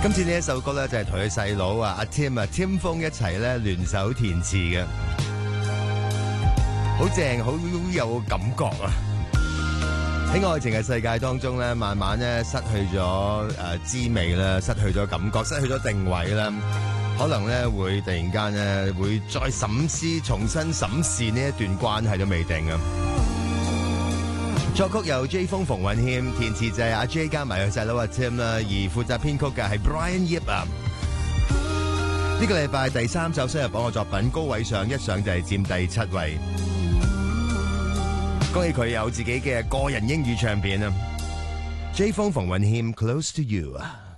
今次呢一首歌咧就係同佢細佬阿 Tim 峰一齊咧聯手填詞嘅，好正，好有感覺啊！喺愛情嘅世界當中咧，慢慢咧失去咗滋味啦，失去咗感覺，失去咗定位啦，可能咧會突然間咧會再審思、重新審視呢一段關係都未定啊！作曲由 J 風馮允謙，填詞就係阿 J 加埋佢細佬阿 Tim 啦，而負責編曲嘅係 Brian Yip 啊！呢個禮拜第3首收入榜嘅作品，高位上一上就係佔第7位。恭喜佢有自己嘅個人英語唱片啊 ！J 風馮允謙 Close to You 啊！